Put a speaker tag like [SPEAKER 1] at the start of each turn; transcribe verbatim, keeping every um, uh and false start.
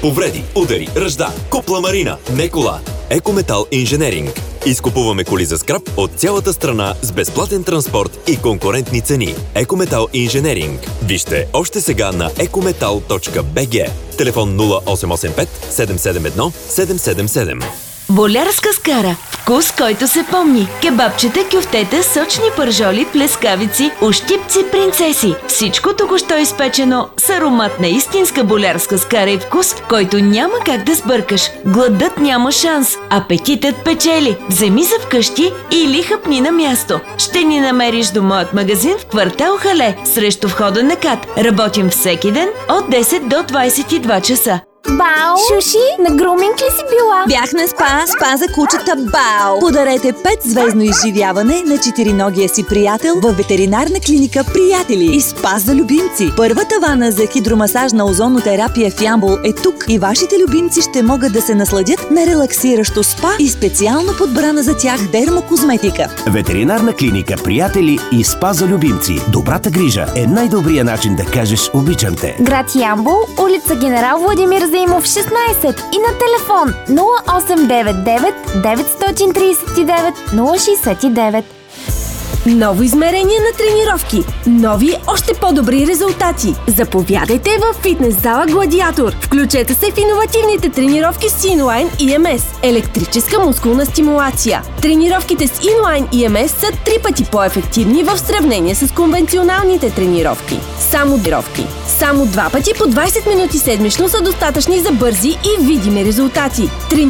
[SPEAKER 1] повреди, удари, ръжда, купла марина, не кола. Екометал Инженеринг. Изкупуваме коли за скрап от цялата страна с безплатен транспорт и конкурентни цени. Екометал Инженеринг. Вижте още сега на екометал точка би джи. Телефон нула осем осем пет седем седем едно седем седем седем.
[SPEAKER 2] Болярска скара. Вкус, който се помни. Кебабчета, кюфтета, сочни пържоли, плескавици, ощипци, принцеси. Всичко току-що изпечено с аромат на истинска болярска скара и вкус, който няма как да сбъркаш. Гладът няма шанс. Апетитът печели. Вземи за вкъщи или хъпни на място. Ще ни намериш до моят магазин в квартал Хале, срещу входа на КАТ. Работим всеки ден от десет до двадесет и два часа.
[SPEAKER 3] Бао! Шуши, на груминг ли си била?
[SPEAKER 4] Бях на спа, спа за кучета Бао! Подарете пет звездно изживяване на четириногия си приятел във ветеринарна клиника Приятели и спа за любимци. Първата вана за хидромасажна озонотерапия в Ямбол е тук и вашите любимци ще могат да се насладят на релаксиращо спа и специално подбрана за тях дермокозметика.
[SPEAKER 5] Ветеринарна клиника Приятели и спа за любимци. Добрата грижа е най-добрият начин да кажеш обичам те.
[SPEAKER 3] Град Ямбол, улица Генерал Владимир Заимов шестнадесет и на телефон нула осем девет девет девет три девет нула шест девет.
[SPEAKER 6] Ново измерение на тренировки. Нови, още по-добри резултати. Заповядайте в фитнес зала Гладиатор. Включете се в иновативните тренировки с Inline и ем ес. Електрическа мускулна стимулация. Тренировките с Inline и ем ес са три пъти по-ефективни в сравнение с конвенционалните тренировки. Само тренировки. Само два пъти по двадесет минути седмично са достатъчни за бързи и видими резултати.